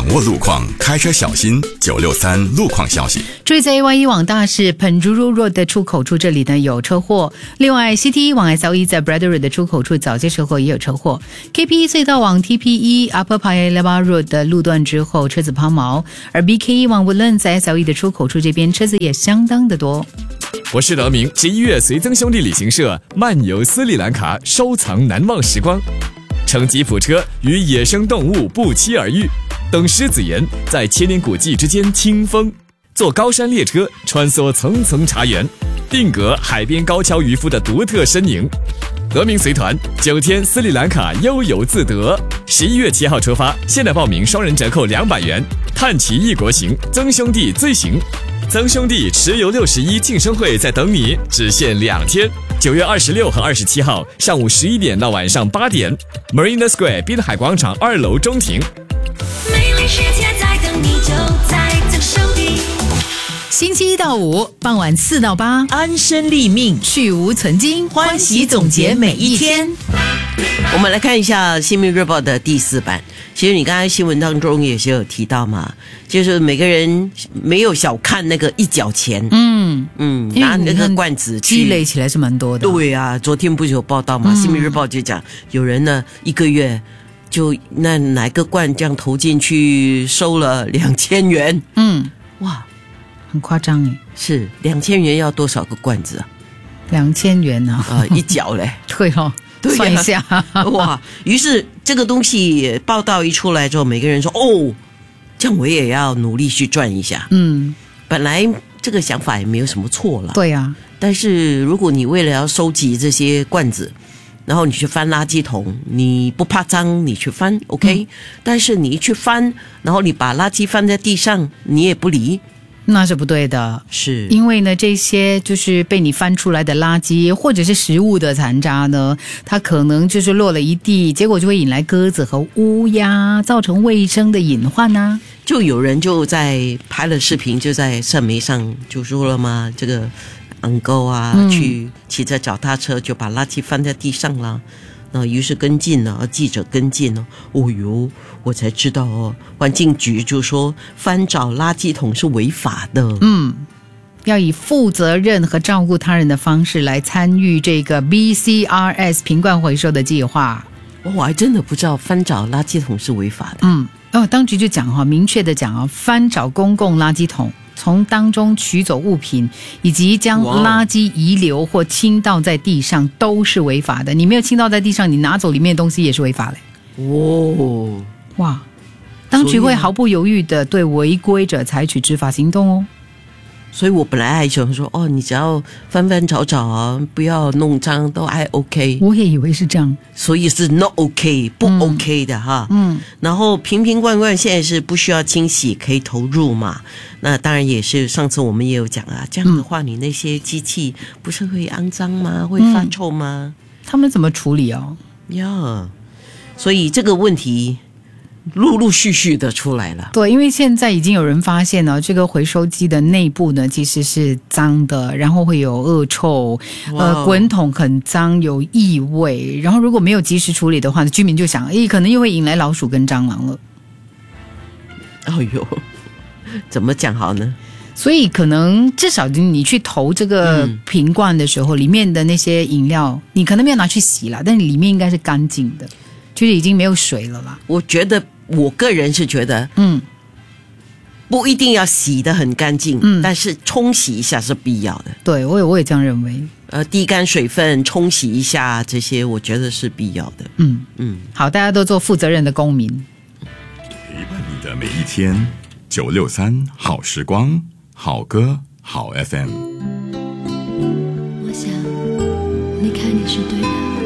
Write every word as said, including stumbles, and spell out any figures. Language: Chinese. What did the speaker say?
握路况，开车小心。九六三路况消息。 注意在 A Y 一 往大市 Penjuru Road 的出口处这里呢有车祸。另外 C T 一 往 S L E 在 Bradbury 的出口处早些时候也有车祸。K P 一 隧道往 T P 一 Upper Paya Lebar Road 的路段之后车子抛锚，而 B K 一 往 Woodlands 在 S L E 的出口处这边车子也相当的多。 我是德明，十一月随曾兄弟旅行社漫游斯里兰卡，收藏难忘时光，乘吉普车与野生动物不期而遇，等狮子岩在千年古迹之间清风，坐高山列车穿梭层层茶园，定格海边高跷渔夫的独特身影。德明随团九天斯里兰卡悠游自得，十一月七号出发，现在报名双人折扣两百元，探奇异国行，曾兄弟最行。曾兄弟持游六十一庆生会在等你，只限两天，九月二十六和二十七号上午十一点到晚上八点 Marina Square 滨海广场二楼中庭。 美丽世界在等你，就在曾兄弟。 星期一到五傍晚四到八， 安身立命， 去无存精， 欢喜总结每一天。我们来看一下《新民日报》的第四版。其实你刚才新闻当中也是有提到嘛，就是每个人没有小看那个一角钱， 嗯嗯，拿那个罐子积累起来是蛮多的。 对啊，昨天不是有报道嘛，嗯《新民日报》就讲有人呢一个月就那哪个罐这样投进去收了两千元， 嗯， 哇， 很夸张哎。 是两千元要多少个罐子啊？ 两千元啊， 呃，一角嘞， 对哦。 对啊， 算一下哇！于是这个东西报道一出来之后，每个人说：“哦，这样我也要努力去赚一下。” 嗯， 本来这个想法也没有什么错了。 对啊， 但是如果你为了要收集这些罐子，然后你去翻垃圾桶，你不怕脏，你去翻 OK、嗯、但是你一去翻，然后你把垃圾翻在地上，你也不理。 那是不对的， 是因为呢，这些就是被你翻出来的垃圾或者是食物的残渣呢，它可能就是落了一地，结果就会引来鸽子和乌鸦，造成卫生的隐患啊。 就有人就在拍了视频，就在社媒上就说了嘛，这个昂沟啊、嗯，去骑着脚踏车就把垃圾翻在地上了。那于是跟进了，记者跟进了，哦哟，我才知道哦，环境局就说翻找垃圾桶是违法的。 嗯，要以负责任和照顾他人的方式来参与这个 B C R S 瓶罐回收的计划。 我还真的不知道翻找垃圾桶是违法的。 嗯，哦，当局就讲哈，明确的讲啊，翻找公共垃圾桶，从当中取走物品，以及将垃圾遗留或倾倒在地上都是违法的。你没有倾倒在地上，你拿走里面的东西也是违法的。 哦， 哇！当局会毫不犹豫的对违规者采取执法行动哦。 所以我本来还想说，哦，你只要翻翻找找啊，不要弄脏，都还 OK。 我也以为是这样， 所以是 not OK， 不 OK 的、嗯、哈。嗯。然后瓶瓶罐罐现在是不需要清洗，可以投入嘛。那当然也是，上次我们也有讲啊，这样的话，你那些机器不是会肮脏吗？会发臭吗？ 嗯、他们怎么处理哦？ 呀、yeah ，所以这个问题陆陆续续的出来了。 对，因为现在已经有人发现了，这个回收机的内部呢其实是脏的，然后会有恶臭，呃，滚筒很脏，有异味。然后如果没有及时处理的话，居民就想，诶，可能又会引来老鼠跟蟑螂了。 哎呦，怎么讲好呢？ 所以可能至少你去投这个瓶罐的时候、嗯、里面的那些饮料你可能没有拿去洗啦，但里面应该是干净的，就是已经没有水了啦。 我觉得我个人是觉得嗯， 不一定要洗得很干净、嗯、但是冲洗一下是必要的。 对，我也我也这样认为。 呃，滴干水分冲洗一下，这些我觉得是必要的。 嗯嗯，好，大家都做负责任的公民， 陪伴你的每一天。九六三好时光，好歌好 F M。 我想离开你是对的。